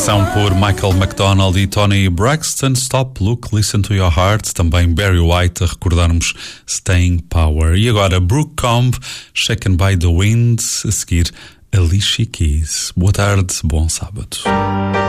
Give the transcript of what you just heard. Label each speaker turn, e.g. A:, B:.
A: canção por Michael McDonald e Tony Braxton, Stop, Look, Listen to Your Heart. Também Barry White a recordarmos Staying Power. E agora Brooke Combe, Shaken by the Wind. A seguir Alicia Keys. Boa tarde, bom sábado.